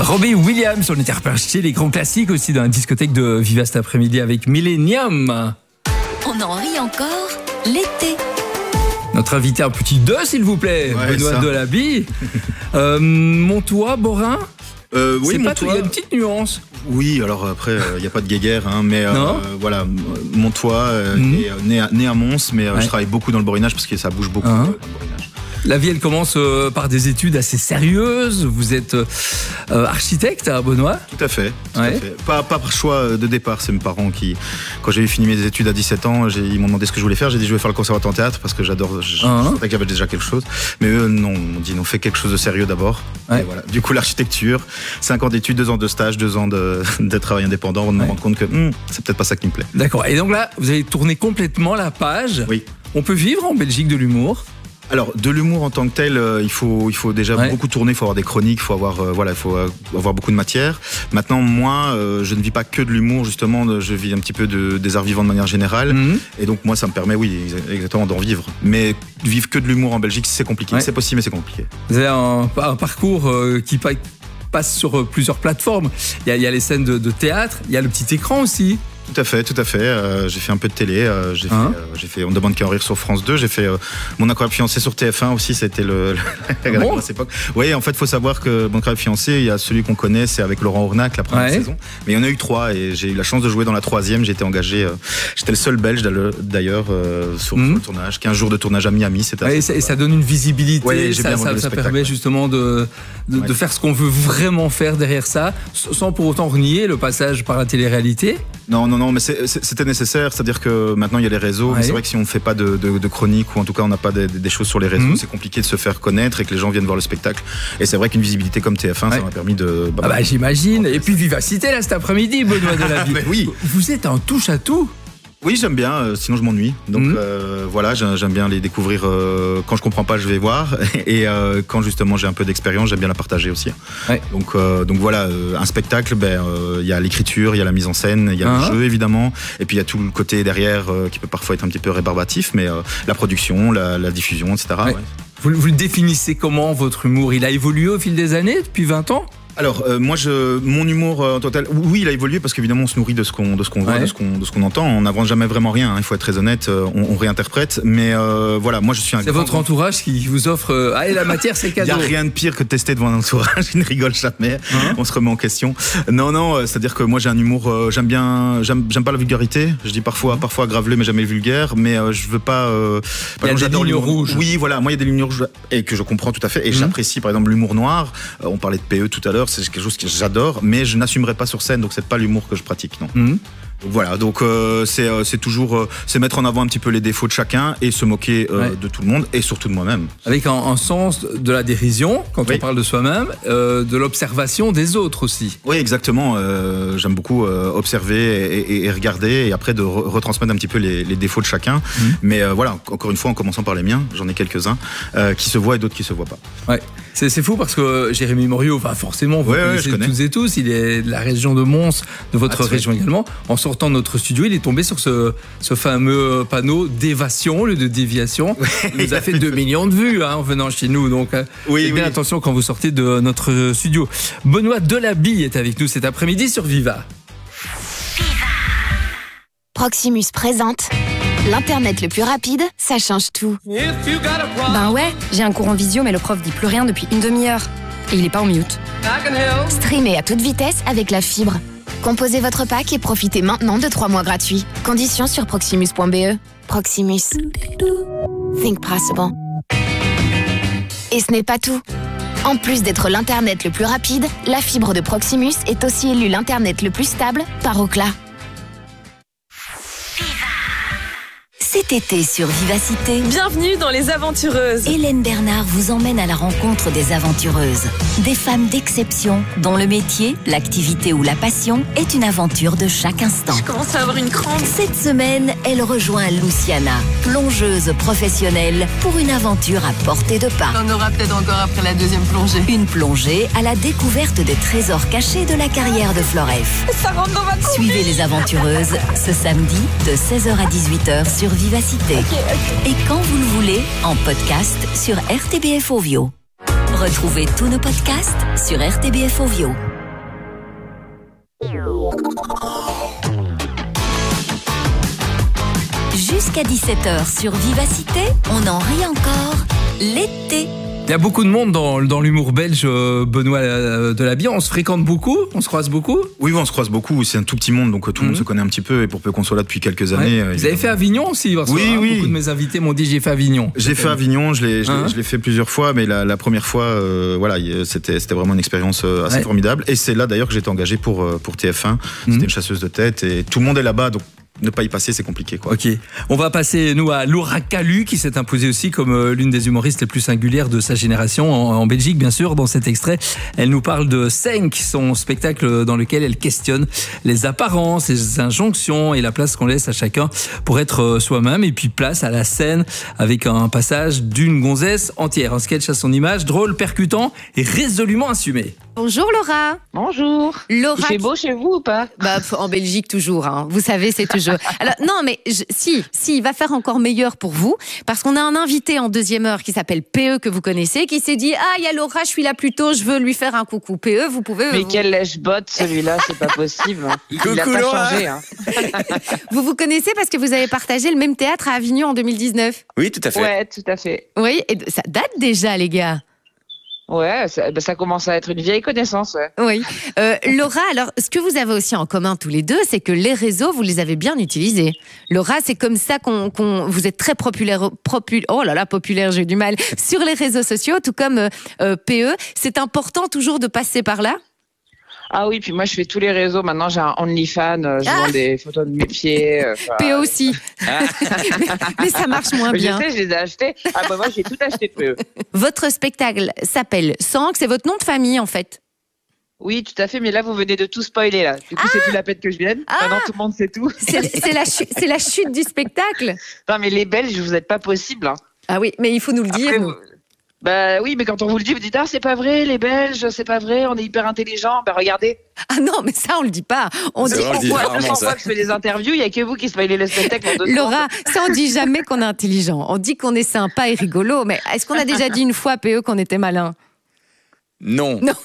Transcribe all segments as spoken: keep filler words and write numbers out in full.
Robbie Williams, on était reparti les grands classiques aussi dans la discothèque de Viva cet après-midi avec Millennium. On en rit encore l'été. Notre invité un petit deux s'il vous plaît, ouais, Benoît Delaby. euh, Montois, Borin euh, Oui, c'est Montois. pas tout, il y a une petite nuance. Oui, alors après, il euh, n'y a pas de guéguerre, hein, mais euh, Non. euh, voilà, Montois, euh, Mm-hmm. est, euh, né, à, né à Mons, mais euh, Ouais. je travaille beaucoup dans le borinage parce que ça bouge beaucoup Uh-huh. euh, dans le borinage. La vie, elle commence euh, par des études assez sérieuses. Vous êtes euh, architecte à Benoît. Tout à fait. Tout Ouais. à fait. Pas, pas par choix de départ, c'est mes parents qui, quand j'ai fini mes études à dix-sept ans, j'ai, ils m'ont demandé ce que je voulais faire. J'ai dit je vais faire le conservatoire en théâtre parce que j'adore, je, Uh-huh. je savais que j'avais déjà quelque chose. Mais eux, non, ils m'ont dit non, fais quelque chose de sérieux d'abord. Ouais. Et voilà. Du coup, l'architecture, cinq ans d'études, deux ans de stage, deux ans de, de travail indépendant, on me Ouais. rend compte que hmm, c'est peut-être pas ça qui me plaît. D'accord. Et donc là, vous avez tourné complètement la page. Oui. On peut vivre en Belgique de l'humour. Alors, de l'humour en tant que tel, euh, il faut, il faut déjà Ouais. beaucoup tourner, il faut avoir des chroniques, il faut avoir, euh, voilà, il faut euh, avoir beaucoup de matière. Maintenant, moi, euh, je ne vis pas que de l'humour, justement, de- je vis un petit peu de, des arts vivants de manière générale. Mhm. Et donc, moi, ça me permet, oui, exa- exactement, d'en vivre. Mais vivre que de l'humour en Belgique, c'est compliqué. Ouais. C'est possible, mais c'est compliqué. Vous avez un, un parcours euh, qui pa- passe sur euh, plusieurs plateformes. Il y a, il y a les scènes de, de théâtre, il y a le petit écran aussi. Tout à fait, tout à fait. Euh, j'ai fait un peu de télé. Euh, j'ai, Hein fait, euh, j'ai fait On ne demande qu'à en rire sur France deux. J'ai fait euh, Mon incroyable fiancé sur T F un aussi. C'était le, le la bon grosse époque. Oui, en fait, il faut savoir que Mon incroyable fiancé, il y a celui qu'on connaît, c'est avec Laurent Ornac, la première Ouais. saison. Mais il y en a eu trois et j'ai eu la chance de jouer dans la troisième. J'ai été engagé. Euh, j'étais le seul Belge d'ailleurs euh, sur, Mhm. sur le tournage. quinze jours de tournage à Miami. C'était Ouais, et, assez ça, et sympa. ça donne une visibilité, Ouais, j'ai ça, bien ça, vendu le ça spectacle, permet ouais. justement de, de, Ouais. de faire ce qu'on veut vraiment faire derrière ça, sans pour autant renier le passage par la télé-réalité. Non, non, non, mais c'est- c'est- c'était nécessaire. C'est-à-dire que maintenant, il y a les réseaux. Ouais. Mais c'est vrai que si on ne fait pas de, de, de chronique ou en tout cas on n'a pas des, des choses sur les réseaux, Mhm. c'est compliqué de se faire connaître et que les gens viennent voir le spectacle. Et c'est vrai qu'une visibilité comme T F un, Ouais. ça m'a permis de... Ah bah j'imagine. Et puis vivacité là cet après-midi, Benoît Delaby. Mais oui. Vous êtes un touche à tout. Oui, j'aime bien, euh, sinon je m'ennuie. Donc Mhm. euh, voilà, j'ai- j'aime bien les découvrir. euh, quand je comprends pas, je vais voir. Et euh, quand justement j'ai un peu d'expérience, j'aime bien la partager aussi. Ouais. Donc, euh, donc voilà, euh, un spectacle, il ben, euh, y a l'écriture, il y a la mise en scène, il y a Uh-huh. le jeu évidemment. Et puis il y a tout le côté derrière euh, qui peut parfois être un petit peu rébarbatif, mais euh, la production, la, la diffusion, et cetera. Ouais. ouais. Vous, vous le définissez comment votre humour? Il a évolué au fil des années, depuis vingt ans? Alors euh, moi je mon humour euh, en total oui il a évolué parce qu'évidemment on se nourrit de ce qu'on de ce qu'on voit Ouais. de ce qu'on de ce qu'on entend, on n'invente jamais vraiment rien, hein, il faut être très honnête, euh, on, on réinterprète, mais euh, voilà, moi je suis un C'est grand- votre entourage qui vous offre. euh, Allez, la matière, c'est Il n'y cadeau. a rien de pire que de tester devant un entourage, il ne rigole jamais, Hein on se remet en question. Non, non, euh, c'est-à-dire que moi j'ai un humour, euh, j'aime bien, j'aime, j'aime pas la vulgarité, je dis parfois, parfois gravelé, mais jamais vulgaire, mais euh, je veux pas... Euh, par Il y a exemple, des j'adore lignes l'humour- rouges. Oui, voilà, moi il y a des lignes rouges et que je comprends tout à fait, et Mhm. j'apprécie par exemple l'humour noir, Euh, on parlait de P E tout à l'heure, c'est quelque chose que j'adore, mais je n'assumerai pas sur scène, donc c'est pas l'humour que je pratique, non. Mhm. Donc voilà, donc euh, c'est euh, c'est toujours euh, c'est mettre en avant un petit peu les défauts de chacun et se moquer euh, Ouais. de tout le monde et surtout de moi-même. Avec un, un sens de la dérision, quand Oui. on parle de soi-même, euh, de l'observation des autres aussi. Oui, exactement. Euh, j'aime beaucoup euh, observer et, et- et regarder et après de re- retransmettre un petit peu les, les défauts de chacun. Mhm. Mais euh, voilà, encore une fois, en commençant par les miens, j'en ai quelques-uns euh, qui se voient et d'autres qui se voient pas. Ouais. C'est, c'est fou parce que Jérémy Morio, enfin forcément, vous Ouais, ouais, connaissez je connais. toutes et tous, il est de la région de Mons, de votre Ah, tu région également. En sortant de notre studio, il est tombé sur ce, ce fameux panneau d'évation au lieu de déviation. Il nous a fait deux millions de vues hein, en venant chez nous. Donc, euh, Oui, faites bien oui. attention quand vous sortez de notre studio. Benoît Delaby est avec nous cet après-midi sur Viva. Proximus présente l'Internet le plus rapide, ça change tout. Ben ouais, j'ai un cours en visio mais le prof dit plus rien depuis une demi-heure. Et il est pas en mute. Streamez à toute vitesse avec la fibre. Composez votre pack et profitez maintenant de trois mois gratuits. Conditions sur proximus point b e. Proximus. Think possible. Et ce n'est pas tout. En plus d'être l'Internet le plus rapide, la fibre de Proximus est aussi élue l'Internet le plus stable par Ookla. Cet été sur Vivacité, Bienvenue dans Les Aventureuses. Hélène Bernard vous emmène à la rencontre des aventureuses. Des femmes d'exception dont le métier, l'activité ou la passion est une aventure de chaque instant. Je commence à avoir une crampe. Cette semaine, elle rejoint Luciana, plongeuse professionnelle, pour une aventure à portée de pas. On aura peut-être encore après la deuxième plongée. Une plongée à la découverte des trésors cachés de la carrière de Floref. Ça rentre dans ma coupe. Suivez les aventureuses ce samedi de seize heures à dix-huit heures sur Vivacité. Et quand vous le voulez, en podcast sur R T B F Ovio. Retrouvez tous nos podcasts sur R T B F Ovio. Jusqu'à dix-sept heures sur Vivacité, on en rit encore l'été. Il y a beaucoup de monde dans, dans l'humour belge, Benoît euh, Delabille. On se fréquente beaucoup, on se croise beaucoup. Oui, oui, on se croise beaucoup. C'est un tout petit monde, donc tout le monde mmh. se connaît un petit peu. Et pour peu qu'on soit là depuis quelques années. Ouais. Vous avez fait Avignon aussi, parce oui, que, oui. Beaucoup de mes invités m'ont dit j'ai fait Avignon. J'ai fait Avignon, je l'ai, je, hein l'ai, je l'ai fait plusieurs fois, mais la, la première fois, euh, voilà, c'était, c'était vraiment une expérience assez ouais. formidable. Et c'est là d'ailleurs que j'ai été engagé pour pour T F un. Mmh. C'était une chasseuse de tête et tout le monde est là-bas, donc. Ne pas y passer, c'est compliqué, quoi. Ok. On va passer, nous, à Laura Calu, qui s'est imposée aussi comme euh, l'une des humoristes les plus singulières de sa génération, en, en Belgique, bien sûr. Dans cet extrait, elle nous parle de Cinq, son spectacle dans lequel elle questionne les apparences, les injonctions et la place qu'on laisse à chacun pour être euh, soi-même. Et puis, place à la scène avec un passage d'une gonzesse entière. Un sketch à son image, drôle, percutant et résolument assumé. Bonjour Laura. Bonjour. Laura. Il fait beau chez vous ou pas? Bah, en Belgique toujours, hein. Vous savez, c'est toujours. Alors non, mais je, si, si, il va faire encore meilleur pour vous, parce qu'on a un invité en deuxième heure qui s'appelle P E que vous connaissez, qui s'est dit ah il y a Laura, je suis là plus tôt, je veux lui faire un coucou. P E, vous pouvez. Mais vous... quel lèche-botte celui-là, c'est pas possible. Il n'a pas changé. Hein. Vous vous connaissez parce que vous avez partagé le même théâtre à Avignon en deux mille dix-neuf. Oui, tout à fait. Ouais, tout à fait. Oui, et ça date déjà, les gars. Ouais, ça, bah ça commence à être une vieille connaissance. Ouais. Oui. Euh, Laura, alors, ce que vous avez aussi en commun tous les deux, c'est que les réseaux, vous les avez bien utilisés. Laura, c'est comme ça qu'on, qu'on vous êtes très populaire, popul, oh là là, populaire, j'ai eu du mal, sur les réseaux sociaux, tout comme euh, P E. C'est important toujours de passer par là? Ah oui, puis moi je fais tous les réseaux. Maintenant j'ai un OnlyFans, euh, je ah vends des photos de mes pieds. Euh, P E aussi. mais, mais ça marche moins bien. Je sais, je les ai achetés. Ah bah moi j'ai tout acheté P E. Votre spectacle s'appelle Cinq, c'est votre nom de famille en fait. Oui, tout à fait, mais là vous venez de tout spoiler là. Du coup, ah c'est plus la peine que je vienne. Ah maintenant tout le monde sait tout. C'est, c'est, la, chu- c'est la chute du spectacle. Non mais les Belges, vous n'êtes pas possible. Hein. Ah oui, mais il faut nous le dire. Après, nous. Vous... Bah oui, mais quand on vous le dit, vous dites ah c'est pas vrai, les Belges, c'est pas vrai, on est hyper intelligents. Bah regardez. Ah non, mais ça on le dit pas. On c'est dit vrai, on dit rarement ça. Fois que je fais des interviews, il y a que vous qui spoilez le spectacle. Laura, ça on dit jamais qu'on est intelligent. On dit qu'on est sympa et rigolo, mais est-ce qu'on a déjà dit une fois P E qu'on était malin? Non. Non.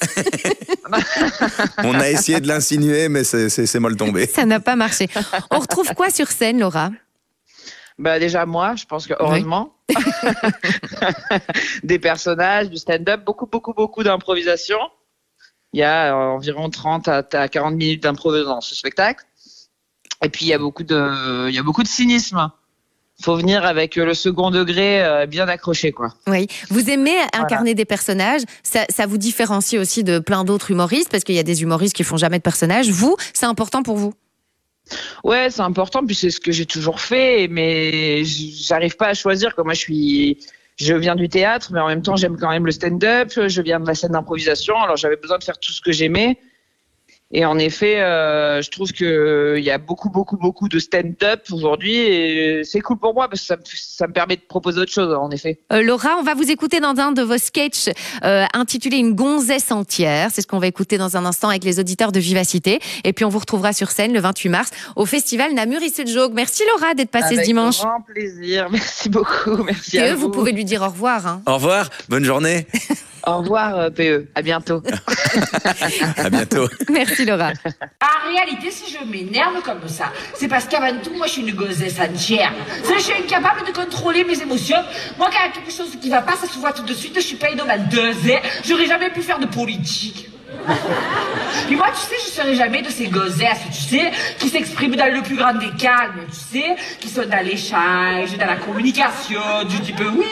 On a essayé de l'insinuer, mais c'est, c'est, c'est mal tombé. Ça n'a pas marché. On retrouve quoi sur scène, Laura? Bah déjà moi, je pense que heureusement, oui. Des personnages, du stand-up, beaucoup, beaucoup, beaucoup d'improvisation. Il y a euh, environ trente à quarante minutes d'improvisation dans ce spectacle. Et puis il y a beaucoup de, il y a beaucoup de cynisme. Il faut venir avec le second degré euh, bien accroché, quoi. Oui. Vous aimez incarner voilà. des personnages. Ça, ça vous différencie aussi de plein d'autres humoristes, parce qu'il y a des humoristes qui font jamais de personnages. Vous, c'est important pour vous? Ouais, c'est important, puis c'est ce que j'ai toujours fait, mais j'arrive pas à choisir. Comme moi, je suis, je viens du théâtre, mais en même temps, j'aime quand même le stand-up. Je viens de la scène d'improvisation, alors j'avais besoin de faire tout ce que j'aimais. Et en effet, euh, je trouve que il y a beaucoup, beaucoup, beaucoup de stand-up aujourd'hui, et c'est cool pour moi parce que ça, ça me permet de proposer autre chose, en effet. Euh, Laura, on va vous écouter dans un de vos sketchs euh, intitulé Une gonzesse entière. C'est ce qu'on va écouter dans un instant avec les auditeurs de Vivacité. Et puis on vous retrouvera sur scène le vingt-huit mars au festival Namur Issejoog. Merci Laura d'être passée avec ce dimanche. Avec grand plaisir. Merci beaucoup. Merci et à eux, vous. Vous pouvez lui dire au revoir. Hein. Au revoir. Bonne journée. Au revoir, P E. À bientôt. À bientôt. Merci, Laura. En réalité, si je m'énerve comme ça, c'est parce qu'avant tout, moi, je suis une gonzesse entière. Je suis incapable de contrôler mes émotions. Moi, quand il y a quelque chose qui va pas, ça se voit tout de suite. Je suis pas une maldeuse. J'aurais jamais pu faire de politique. Et moi, tu sais, je serai jamais de ces gonzesses, tu sais, qui s'expriment dans le plus grand des calmes, tu sais, qui sont dans l'échange, dans la communication, du type oui.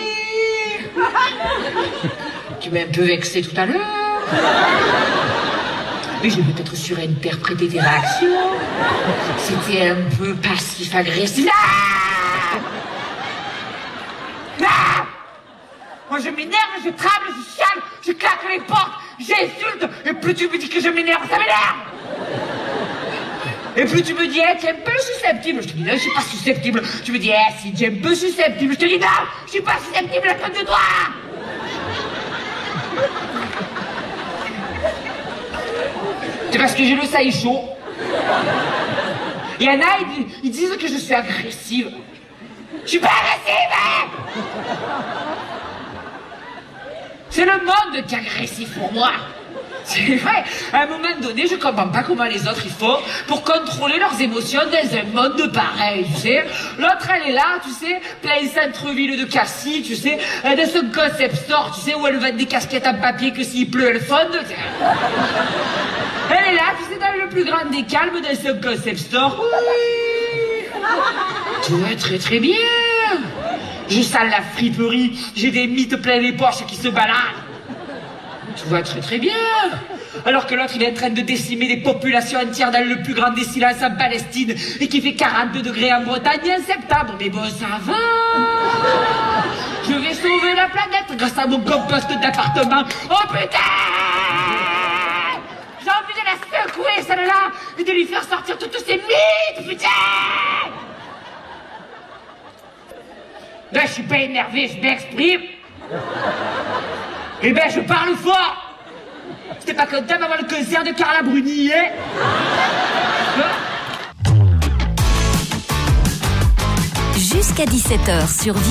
Tu m'as un peu vexé tout à l'heure. Mais j'ai peut-être surinterprété tes réactions. C'était un peu passif-agressif. Ah ah Moi je m'énerve, je tremble, je chiale, je claque les portes, j'insulte. Et plus tu me dis que je m'énerve, ça m'énerve. Et plus tu me dis, hey, tu es un peu susceptible. Je te dis, non, je suis pas susceptible. Tu me dis, hey, si tu es un peu susceptible. Je te dis, non, je suis pas susceptible à cause de toi. C'est parce que j'ai le saï chaud. Il y en a, ils, ils disent que je suis agressive. Je suis pas agressive, hein. C'est le monde qui est agressif pour moi. C'est vrai, à un moment donné, je comprends pas comment les autres ils font pour contrôler leurs émotions dans un monde pareil, tu sais. L'autre, elle est là, tu sais, plein centre-ville de Cassis, tu sais, dans son concept store, tu sais, où elle vend des casquettes en papier que s'il pleut, elles fondent. Elle est là, tu sais, dans le plus grand des calmes, dans son concept store. Oui. Tout va très très bien. Je sens la friperie, j'ai des mythes plein les poches qui se baladent. Tout va très très bien. Alors que l'autre, il est en train de décimer des populations entières dans le plus grand des silences en Palestine et qui fait quarante-deux degrés en Bretagne en septembre. Mais bon, ça va. Je vais sauver la planète grâce à mon compost d'appartement. Oh putain! J'ai envie de la secouer, celle-là, et de lui faire sortir toutes ces mythes, putain! Là, je suis pas énervé, je m'exprime. Eh ben, je parle fort. J'étais pas content d'avoir le concert de Carla Bruni, hein? Jusqu'à dix-sept heures sur